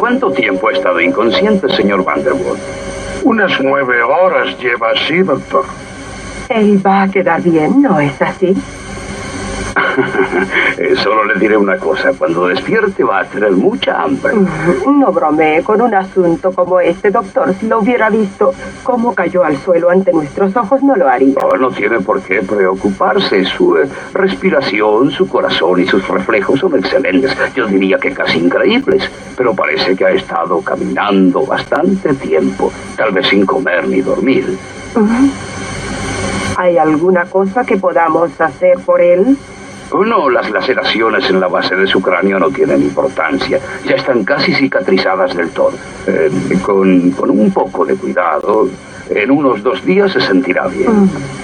¿Cuánto tiempo ha estado inconsciente, señor Vanderwood? Unas 9 horas lleva así, doctor. Él va a quedar bien, ¿no es así? Solo le diré una cosa. Cuando despierte va a tener mucha hambre. No bromee con un asunto como este, doctor. Si lo hubiera visto cómo cayó al suelo ante nuestros ojos, no lo haría. No tiene por qué preocuparse. Su respiración, su corazón y sus reflejos son excelentes. Yo diría que casi increíbles. Pero parece que ha estado caminando bastante tiempo. Tal vez sin comer ni dormir. ¿Hay alguna cosa que podamos hacer por él? No, las laceraciones en la base de su cráneo no tienen importancia. Ya están casi cicatrizadas del todo. Con un poco de cuidado, en unos 2 días se sentirá bien.